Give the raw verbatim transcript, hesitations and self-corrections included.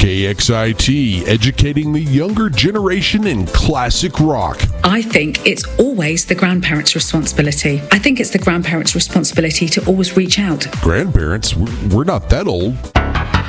K X I T, educating the younger generation in classic rock. I think it's always the grandparents' responsibility. I think it's the grandparents' responsibility to always reach out. Grandparents? We're not that old.